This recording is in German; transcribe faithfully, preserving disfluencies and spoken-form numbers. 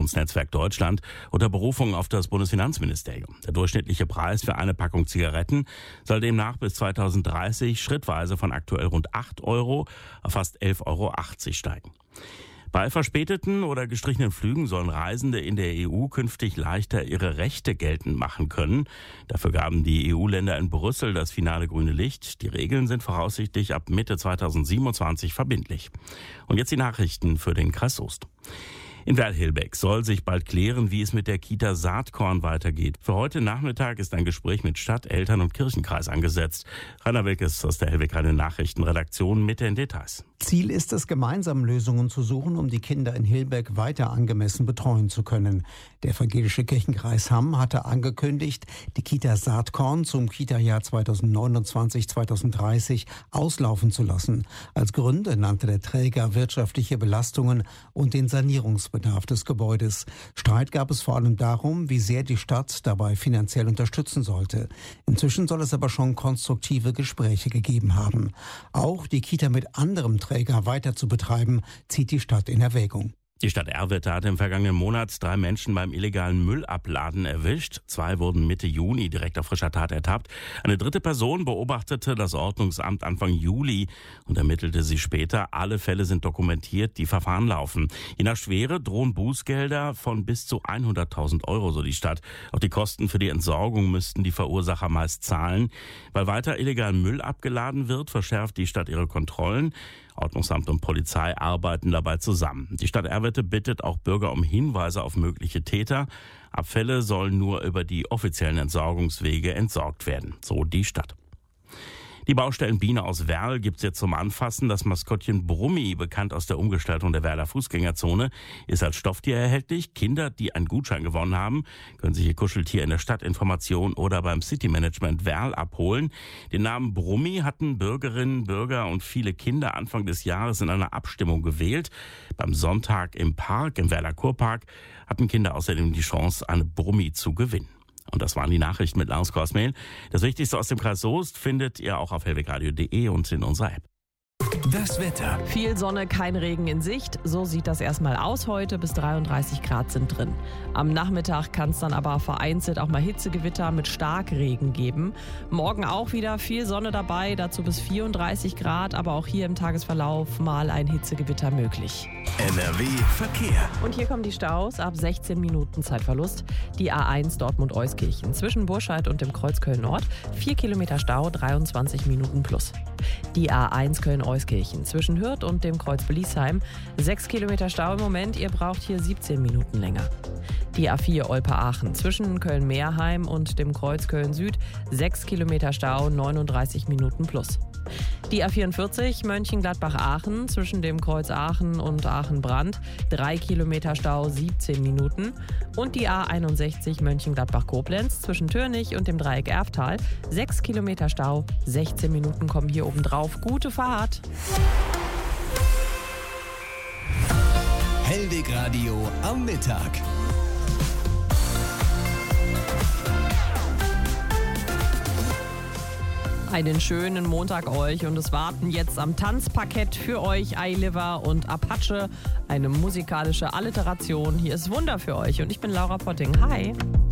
Adoptionsnetzwerk Deutschland unter Berufung auf das Bundesfinanzministerium. Der durchschnittliche Preis für eine Packung Zigaretten soll demnach bis zweitausenddreißig schrittweise von aktuell rund acht Euro auf fast elf Euro achtzig steigen. Bei verspäteten oder gestrichenen Flügen sollen Reisende in der E U künftig leichter ihre Rechte geltend machen können. Dafür gaben die E U-Länder in Brüssel das finale grüne Licht. Die Regeln sind voraussichtlich ab Mitte zweitausendsiebenundzwanzig verbindlich. Und jetzt die Nachrichten für den Kreis Soest. In Werl-Hilbeck soll sich bald klären, wie es mit der Kita Saatkorn weitergeht. Für heute Nachmittag ist ein Gespräch mit Stadt, Eltern und Kirchenkreis angesetzt. Rainer Wilkes aus der Hellwig-Rheine Nachrichtenredaktion mit den Details. Ziel ist es, gemeinsam Lösungen zu suchen, um die Kinder in Hilbeck weiter angemessen betreuen zu können. Der evangelische Kirchenkreis Hamm hatte angekündigt, die Kita Saatkorn zum Kita-Jahr zweitausendneunundzwanzig zweitausenddreißig auslaufen zu lassen. Als Gründe nannte der Träger wirtschaftliche Belastungen und den Sanierungsbedarf des Gebäudes. Streit gab es vor allem darum, wie sehr die Stadt dabei finanziell unterstützen sollte. Inzwischen soll es aber schon konstruktive Gespräche gegeben haben. Auch die Kita mit anderem Träger weiter zu betreiben, zieht die Stadt in Erwägung. Die Stadt Erwitte hat im vergangenen Monat drei Menschen beim illegalen Müllabladen erwischt. Zwei wurden Mitte Juni direkt auf frischer Tat ertappt. Eine dritte Person beobachtete das Ordnungsamt Anfang Juli und ermittelte sie später. Alle Fälle sind dokumentiert, die Verfahren laufen. Je nach Schwere drohen Bußgelder von bis zu hunderttausend Euro, so die Stadt. Auch die Kosten für die Entsorgung müssten die Verursacher meist zahlen. Weil weiter illegal Müll abgeladen wird, verschärft die Stadt ihre Kontrollen. Ordnungsamt und Polizei arbeiten dabei zusammen. Die Stadt Erwitte bittet auch Bürger um Hinweise auf mögliche Täter. Abfälle sollen nur über die offiziellen Entsorgungswege entsorgt werden, so die Stadt. Die Baustellenbiene aus Werl gibt's jetzt zum Anfassen. Das Maskottchen Brummi, bekannt aus der Umgestaltung der Werler Fußgängerzone, ist als Stofftier erhältlich. Kinder, die einen Gutschein gewonnen haben, können sich ihr Kuscheltier in der Stadtinformation oder beim City Management Werl abholen. Den Namen Brummi hatten Bürgerinnen, Bürger und viele Kinder Anfang des Jahres in einer Abstimmung gewählt. Beim Sonntag im Park, im Werler Kurpark, hatten Kinder außerdem die Chance, eine Brummi zu gewinnen. Und das waren die Nachrichten mit Lars Korsmail. Das Wichtigste aus dem Kreis Soest findet ihr auch auf hellwegradio punkt de und in unserer App. Das Wetter. Viel Sonne, kein Regen in Sicht. So sieht das erstmal aus heute. Bis dreiunddreißig Grad sind drin. Am Nachmittag kann es dann aber vereinzelt auch mal Hitzegewitter mit Starkregen geben. Morgen auch wieder viel Sonne dabei, dazu bis vierunddreißig Grad. Aber auch hier im Tagesverlauf mal ein Hitzegewitter möglich. N R W Verkehr. Und hier kommen die Staus. Ab sechzehn Minuten Zeitverlust. Die A eins Dortmund-Euskirchen zwischen Burscheid und dem Kreuz Köln-Nord. vier Kilometer Stau, dreiundzwanzig Minuten plus. Die A eins Köln-Euskirchen zwischen Hürth und dem Kreuz Beliesheim. sechs Kilometer Stau im Moment, ihr braucht hier siebzehn Minuten länger. Die A vier Olpe-Aachen zwischen Köln-Meerheim und dem Kreuz Köln-Süd. sechs Kilometer Stau, neununddreißig Minuten plus. Die A vierundvierzig Mönchengladbach-Aachen zwischen dem Kreuz Aachen und Aachen-Brand. drei Kilometer Stau, siebzehn Minuten. Und die A einundsechzig Mönchengladbach-Koblenz zwischen Türnich und dem Dreieck Erftal. sechs Kilometer Stau, sechzehn Minuten kommen hier oben drauf. Gute Fahrt! Hellwegradio am Mittag. Einen schönen Montag euch und es warten jetzt am Tanzparkett für euch iLiver und Apache. Eine musikalische Alliteration. Hier ist Wunder für euch und ich bin Laura Potting. Hi!